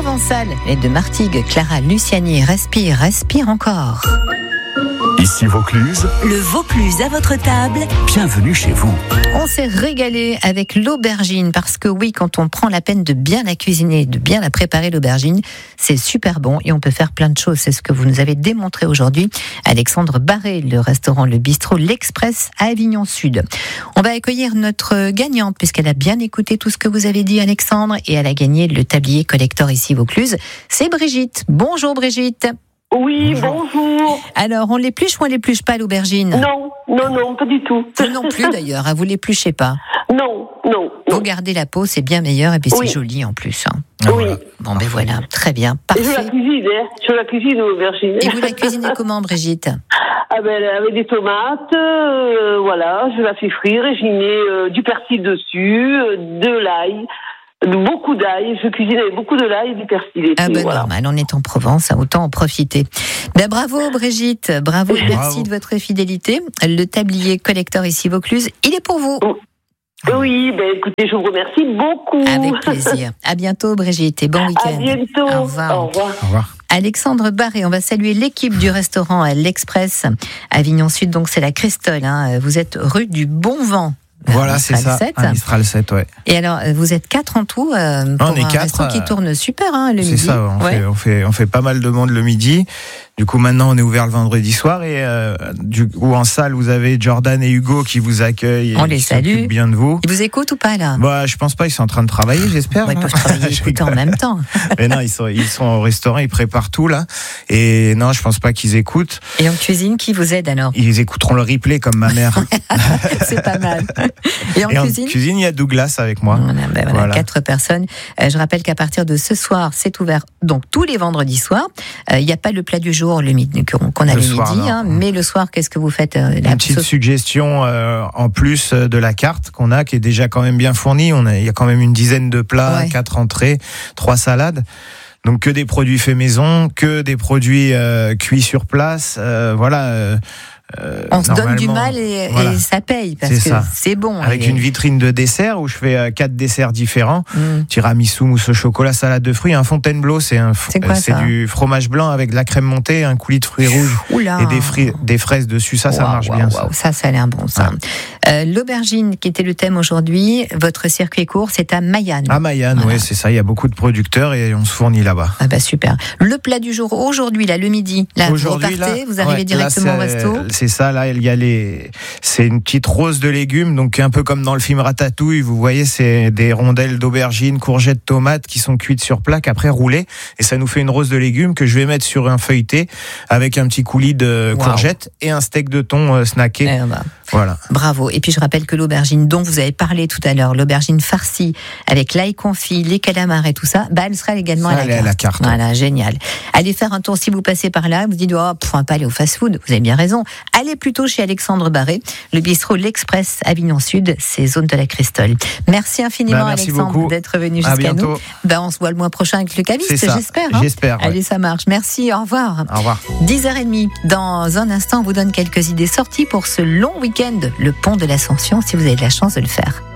Provençal et de Martigues, Clara Luciani, respire encore. Ici Vaucluse. Le Vaucluse à votre table. Bienvenue chez vous. On s'est régalé avec l'aubergine parce que oui, quand on prend la peine de bien la cuisiner, de bien la préparer l'aubergine, c'est super bon et on peut faire plein de choses. C'est ce que vous nous avez démontré aujourd'hui. Alexandre Barré, le restaurant Le Bistrot L'Express à Avignon Sud. On va accueillir notre gagnante puisqu'elle a bien écouté tout ce que vous avez dit, Alexandre, et elle a gagné le tablier collector ici Vaucluse. C'est Brigitte. Bonjour Brigitte. Oui, bonjour. Alors, on l'épluche ou on l'épluche pas l'aubergine ? Non, pas du tout. Vous non plus d'ailleurs, vous l'épluchez pas ? Non. Vous gardez la peau, c'est bien meilleur et puis Oui. c'est joli en plus. Hein. Oui. Bon, ben voilà, très bien, Et parfait. je la cuisine l'aubergine. Et vous la cuisinez comment, Brigitte ? Avec des tomates, voilà, je la fais frire et j'y mets du persil dessus, de l'ail. Beaucoup d'ail, je cuisine avec beaucoup de l'ail et du persil. Et puis, voilà. Normal, on est en Provence, autant en profiter. Ben, bravo Brigitte, bravo et merci de votre fidélité. Le tablier collector ici Vaucluse, il est pour vous. Oui, écoutez, je vous remercie beaucoup. Avec plaisir. À bientôt Brigitte et bon week-end. À bientôt. Au revoir. Au revoir. Au revoir. Alexandre Barré, on va saluer l'équipe du restaurant à l'Express Avignon Sud, donc c'est la Cristole. Hein. Vous êtes rue du Bon Vent. Voilà, c'est ça, un Mistral 7, ouais. Et alors, vous êtes 4 en tout pour on est un 4, restaurant qui tourne super le c'est midi. C'est ça, on fait pas mal de monde le midi. Du coup, maintenant, on est ouvert le vendredi soir et en salle, vous avez Jordan et Hugo qui vous accueillent. On les salue. Bien de vous. Ils vous écoutent ou pas là ? Je pense pas. Ils sont en train de travailler, j'espère. Ils peuvent travailler et écouter en même temps. Mais non, ils sont au restaurant, ils préparent tout là. Et non, je pense pas qu'ils écoutent. Et en cuisine, qui vous aide alors ? Ils écouteront le replay comme ma mère. C'est pas mal. Et en cuisine, il y a Douglas avec moi. Voilà. 4 personnes. Je rappelle qu'à partir de ce soir, c'est ouvert donc tous les vendredis soirs. Il n'y a pas le plat du jour le midi qu'on a le midi, mais le soir, qu'est-ce que vous faites ? Une petite suggestion en plus de la carte qu'on a, qui est déjà quand même bien fournie. Il y a quand même une dizaine de plats, 4 entrées, 3 salades. Donc que des produits faits maison, que des produits cuits sur place. On se donne du mal et ça paye parce que c'est bon. Avec une vitrine de desserts où je fais 4 desserts différents. Tiramisu, mousse au chocolat, salade de fruits. Un Fontainebleau, c'est du fromage blanc avec de la crème montée, un coulis de fruits rouges et des fraises dessus. Ça marche bien. Ça a l'air bon ça. L'aubergine qui était le thème aujourd'hui, votre circuit court, c'est à Mayanne. À Mayanne, oui, c'est ça. Il y a beaucoup de producteurs et on se fournit là-bas. Ah bah super. Le plat du jour aujourd'hui, là, le midi, là, vous repartez, vous arrivez directement au resto. C'est ça, là, c'est une petite rose de légumes, donc un peu comme dans le film Ratatouille, vous voyez, c'est des rondelles d'aubergines, courgettes, tomates qui sont cuites sur plaque, après roulées, et ça nous fait une rose de légumes que je vais mettre sur un feuilleté avec un petit coulis de courgettes et un steak de thon snacké. Voilà. Bravo. Et puis je rappelle que l'aubergine dont vous avez parlé tout à l'heure, l'aubergine farcie avec l'ail confit, les calamars et tout ça, elle sera également à la carte. Voilà, génial. Allez faire un tour si vous passez par là, vous dites on va pas aller au fast-food, vous avez bien raison. Allez plutôt chez Alexandre Barré, le bistrot L'Express Avignon Sud, c'est zone de la Cristole. Merci infiniment Alexandre d'être venu jusqu'à nous. On se voit le mois prochain avec le caviste, j'espère. J'espère. Allez, ça marche. Merci, au revoir. Au revoir. 10h30. Dans un instant, on vous donne quelques idées sorties pour ce long week-end, le pont de l'Ascension, si vous avez de la chance de le faire.